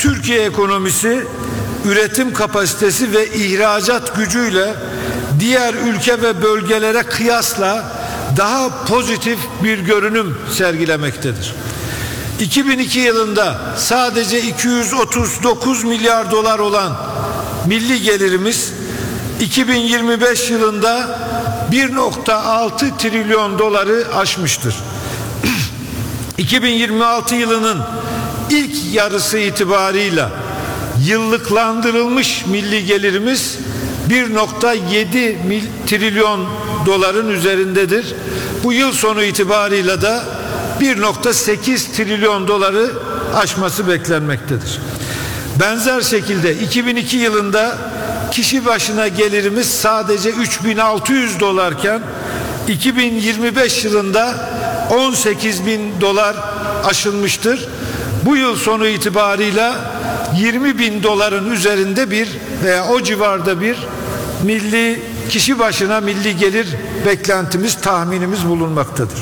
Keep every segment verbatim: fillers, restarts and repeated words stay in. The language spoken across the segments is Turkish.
Türkiye ekonomisi üretim kapasitesi ve ihracat gücüyle diğer ülke ve bölgelere kıyasla daha pozitif bir görünüm sergilemektedir. iki bin iki yılında sadece iki yüz otuz dokuz milyar dolar olan milli gelirimiz iki bin yirmi beş yılında bir nokta altı trilyon doları aşmıştır. iki bin yirmi altı yılının ilk yarısı itibarıyla yıllıklandırılmış milli gelirimiz bir nokta yedi trilyon doların üzerindedir. Bu yıl sonu itibarıyla da bir nokta sekiz trilyon doları aşması beklenmektedir. Benzer şekilde iki bin iki yılında kişi başına gelirimiz sadece üç bin altı yüz dolarken iki bin yirmi beş yılında on sekiz bin dolar aşılmıştır. Bu yıl sonu itibarıyla yirmi bin doların üzerinde bir veya o civarda bir milli kişi başına milli gelir beklentimiz, tahminimiz bulunmaktadır.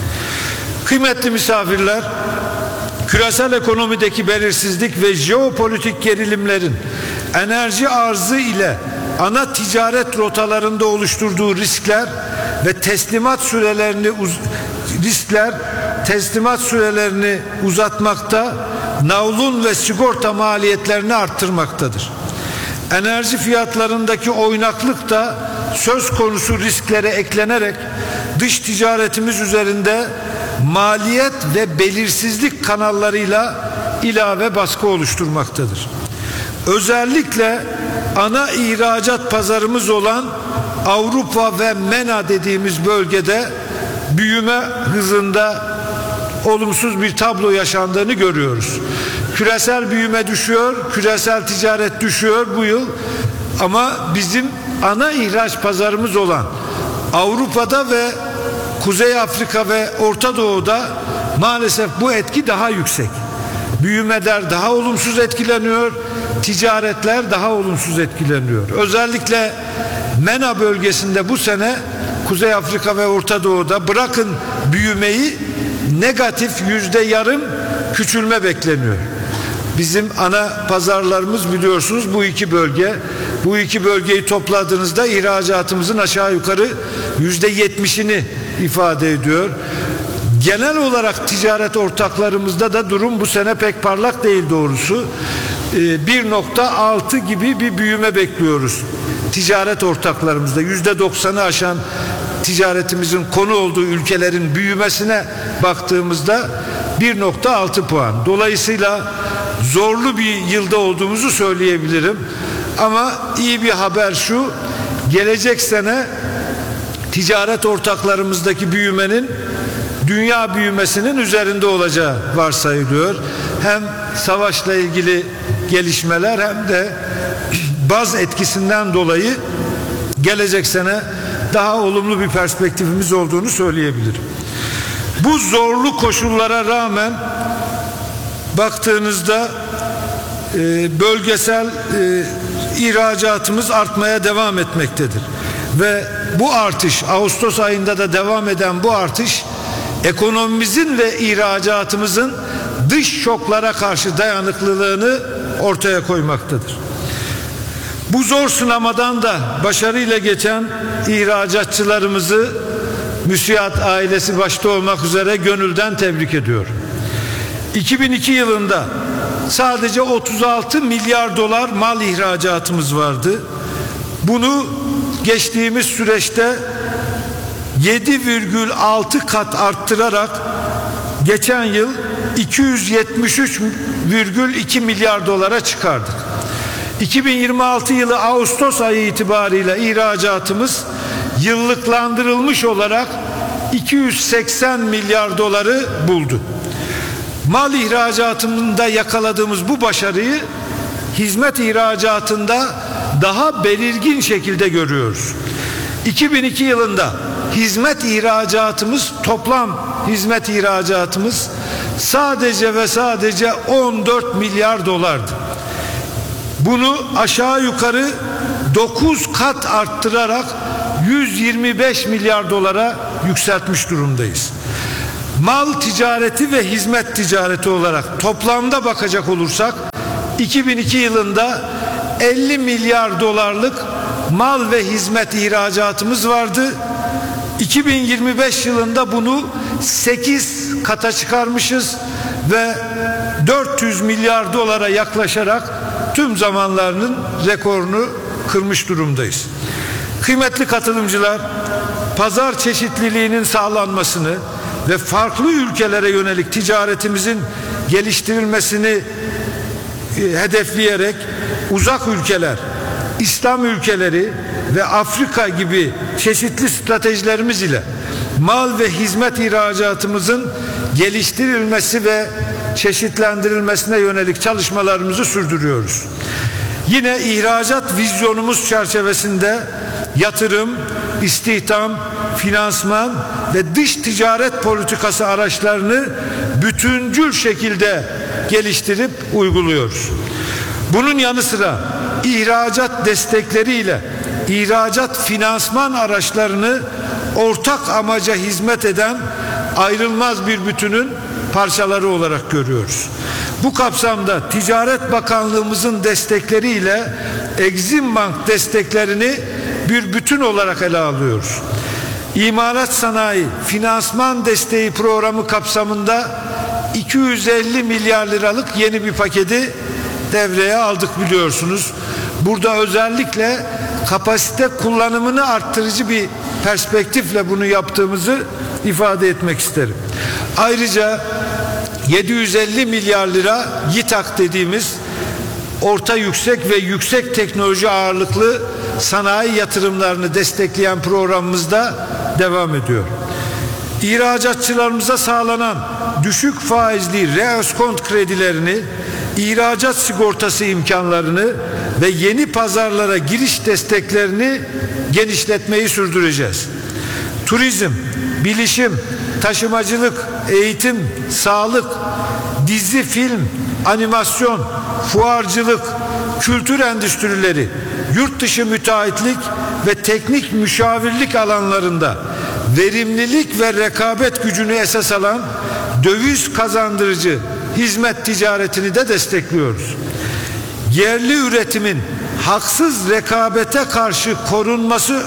Kıymetli misafirler, küresel ekonomideki belirsizlik ve jeopolitik gerilimlerin enerji arzı ile ana ticaret rotalarında oluşturduğu riskler ve teslimat sürelerini uz- riskler teslimat sürelerini uzatmakta, navlun ve sigorta maliyetlerini arttırmaktadır. Enerji fiyatlarındaki oynaklık da söz konusu risklere eklenerek dış ticaretimiz üzerinde maliyet ve belirsizlik kanallarıyla ilave baskı oluşturmaktadır. Özellikle ana ihracat pazarımız olan Avrupa ve MENA dediğimiz bölgede büyüme hızında olumsuz bir tablo yaşandığını görüyoruz. Küresel büyüme düşüyor, küresel ticaret düşüyor bu yıl ama bizim ana ihraç pazarımız olan Avrupa'da ve Kuzey Afrika ve Orta Doğu'da maalesef bu etki daha yüksek. Büyümeler daha olumsuz etkileniyor, ticaretler daha olumsuz etkileniyor. Özellikle MENA bölgesinde bu sene Kuzey Afrika ve Orta Doğu'da bırakın büyümeyi, negatif yüzde yarım küçülme bekleniyor. Bizim ana pazarlarımız biliyorsunuz bu iki bölge. Bu iki bölgeyi topladığınızda ihracatımızın aşağı yukarı yüzde yetmişini ifade ediyor. Genel olarak ticaret ortaklarımızda da durum bu sene pek parlak değil doğrusu. bir nokta altı gibi bir büyüme bekliyoruz. Ticaret ortaklarımızda yüzde doksanı aşan ticaretimizin konu olduğu ülkelerin büyümesine baktığımızda bir nokta altı puan. Dolayısıyla zorlu bir yılda olduğumuzu söyleyebilirim. Ama iyi bir haber şu, gelecek sene ticaret ortaklarımızdaki büyümenin dünya büyümesinin üzerinde olacağı varsayılıyor. Hem savaşla ilgili gelişmeler hem de baz etkisinden dolayı gelecek sene daha olumlu bir perspektifimiz olduğunu söyleyebilirim. Bu zorlu koşullara rağmen baktığınızda e, bölgesel e, ihracatımız artmaya devam etmektedir. Ve bu artış, Ağustos ayında da devam eden bu artış ekonomimizin ve ihracatımızın dış şoklara karşı dayanıklılığını ortaya koymaktadır. Bu zor sınamadan da başarıyla geçen ihracatçılarımızı müsiat ailesi başta olmak üzere gönülden tebrik ediyorum. iki bin iki yılında sadece otuz altı milyar dolar mal ihracatımız vardı. Bunu geçtiğimiz süreçte yedi virgül altı kat arttırarak geçen yıl iki yüz yetmiş üç virgül iki milyar dolara çıkardık. iki bin yirmi altı yılı Ağustos ayı itibarıyla ihracatımız yıllıklandırılmış olarak iki yüz seksen milyar doları buldu. Mal ihracatında yakaladığımız bu başarıyı hizmet ihracatında daha belirgin şekilde görüyoruz. iki bin iki yılında hizmet ihracatımız, toplam hizmet ihracatımız sadece ve sadece on dört milyar dolardı. Bunu aşağı yukarı dokuz kat arttırarak yüz yirmi beş milyar dolara yükseltmiş durumdayız. Mal ticareti ve hizmet ticareti olarak toplamda bakacak olursak iki bin iki yılında elli milyar dolarlık mal ve hizmet ihracatımız vardı. iki bin yirmi beş yılında bunu sekiz kata çıkarmışız ve dört yüz milyar dolara yaklaşarak tüm zamanlarının rekorunu kırmış durumdayız. Kıymetli katılımcılar, pazar çeşitliliğinin sağlanmasını ve farklı ülkelere yönelik ticaretimizin geliştirilmesini hedefleyerek uzak ülkeler, İslam ülkeleri ve Afrika gibi çeşitli stratejilerimiz ile mal ve hizmet ihracatımızın geliştirilmesi ve çeşitlendirilmesine yönelik çalışmalarımızı sürdürüyoruz. Yine ihracat vizyonumuz çerçevesinde yatırım, istihdam, finansman ve dış ticaret politikası araçlarını bütüncül şekilde geliştirip uyguluyoruz. Bunun yanı sıra ihracat destekleriyle ihracat finansman araçlarını ortak amaca hizmet eden ayrılmaz bir bütünün parçaları olarak görüyoruz. Bu kapsamda Ticaret Bakanlığımızın destekleriyle Exim Bank desteklerini bir bütün olarak ele alıyoruz. İmalat Sanayi Finansman Desteği Programı kapsamında iki yüz elli milyar liralık yeni bir paketi devreye aldık biliyorsunuz. Burada özellikle kapasite kullanımını arttırıcı bir perspektifle bunu yaptığımızı ifade etmek isterim. Ayrıca yedi yüz elli milyar lira YİTAK dediğimiz orta yüksek ve yüksek teknoloji ağırlıklı sanayi yatırımlarını destekleyen programımızda devam ediyor. İhracatçılarımıza sağlanan düşük faizli reöskont kredilerini, ihracat sigortası imkanlarını ve yeni pazarlara giriş desteklerini genişletmeyi sürdüreceğiz. Turizm, bilişim, taşımacılık, eğitim, sağlık, dizi, film, animasyon, fuarcılık, kültür endüstrileri, yurt dışı müteahhitlik ve teknik müşavirlik alanlarında verimlilik ve rekabet gücünü esas alan döviz kazandırıcı hizmet ticaretini de destekliyoruz. Yerli üretimin haksız rekabete karşı korunması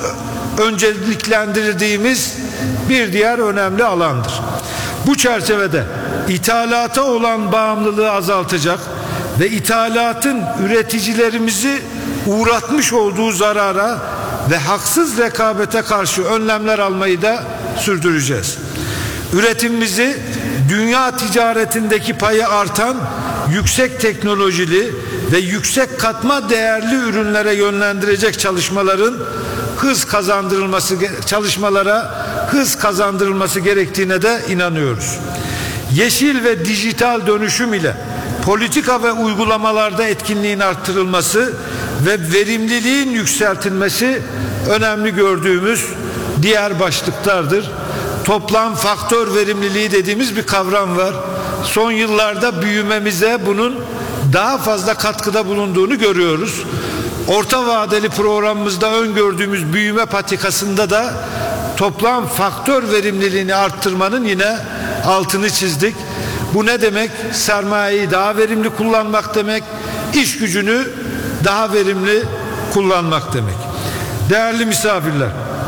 önceliklendirdiğimiz bir diğer önemli alandır. Bu çerçevede ithalata olan bağımlılığı azaltacak ve ithalatın üreticilerimizi uğratmış olduğu zarara ve haksız rekabete karşı önlemler almayı da sürdüreceğiz. Üretimimizi dünya ticaretindeki payı artan yüksek teknolojili ve yüksek katma değerli ürünlere yönlendirecek çalışmaların hız kazandırılması çalışmalara hız kazandırılması gerektiğine de inanıyoruz. Yeşil ve dijital dönüşüm ile politika ve uygulamalarda etkinliğin arttırılması ve verimliliğin yükseltilmesi önemli gördüğümüz diğer başlıklardır. Toplam faktör verimliliği dediğimiz bir kavram var. Son yıllarda büyümemize bunun daha fazla katkıda bulunduğunu görüyoruz. Orta vadeli programımızda öngördüğümüz büyüme patikasında da toplam faktör verimliliğini arttırmanın yine altını çizdik. Bu ne demek? Sermayeyi daha verimli kullanmak demek, iş gücünü daha verimli kullanmak demek. Değerli misafirler,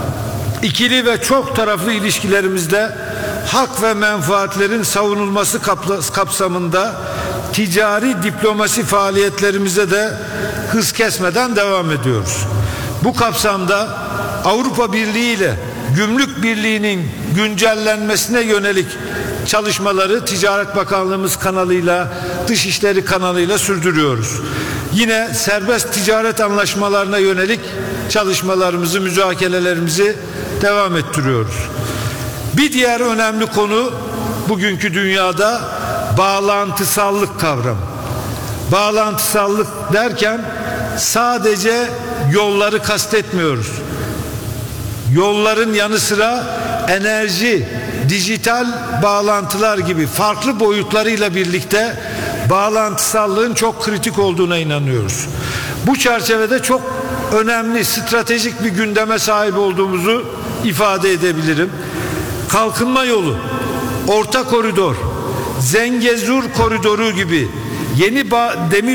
ikili ve çok taraflı ilişkilerimizde hak ve menfaatlerin savunulması kapsamında ticari diplomasi faaliyetlerimize de hız kesmeden devam ediyoruz. Bu kapsamda Avrupa Birliği ile Gümrük Birliği'nin güncellenmesine yönelik çalışmaları Ticaret Bakanlığımız kanalıyla, Dışişleri kanalıyla sürdürüyoruz. Yine serbest ticaret anlaşmalarına yönelik çalışmalarımızı, müzakerelerimizi devam ettiriyoruz. Bir diğer önemli konu bugünkü dünyada bağlantısallık kavramı. Bağlantısallık derken sadece yolları kastetmiyoruz. Yolların yanı sıra enerji, dijital bağlantılar gibi farklı boyutlarıyla birlikte bağlantısallığın çok kritik olduğuna inanıyoruz. Bu çerçevede çok önemli, stratejik bir gündeme sahip olduğumuzu ifade edebilirim. Kalkınma yolu, Orta Koridor, Zengezur Koridoru gibi yeni demir